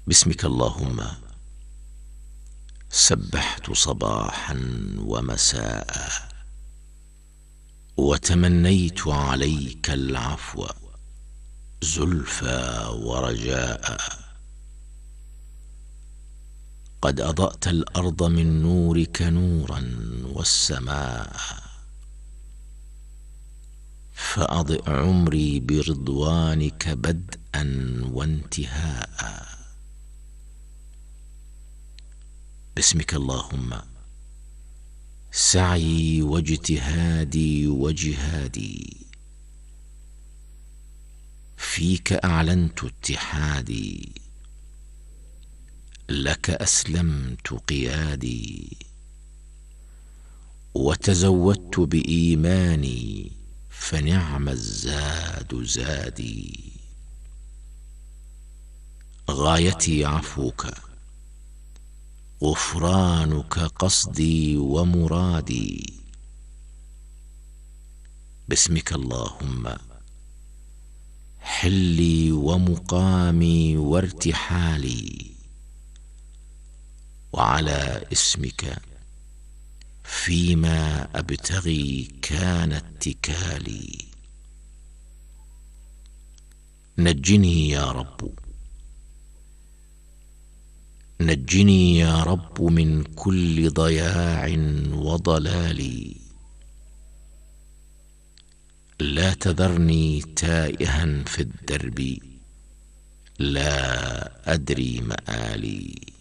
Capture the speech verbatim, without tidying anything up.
باسمك اللهم سبحت صباحا ومساء، وتمنيت عليك العفو زلفى ورجاء. قد أضأت الأرض من نورك نورا والسماء، فأضئ عمري برضوانك بدءا وانتهاء. باسمك اللهم سعي واجتهادي وجهادي، فيك أعلنت اتحادي، لك أسلمت قيادي، وتزودت بإيماني فنعم الزاد زادي. غايتي عفوك، غفرانك قصدي ومرادي. باسمك اللهم حلي ومقامي وارتحالي، وعلى اسمك فيما أبتغي كان اتكالي. نجني يا رب، نجني يا رب من كل ضياع وضلال، لا تذرني تائها في الدرب لا أدري مآلي.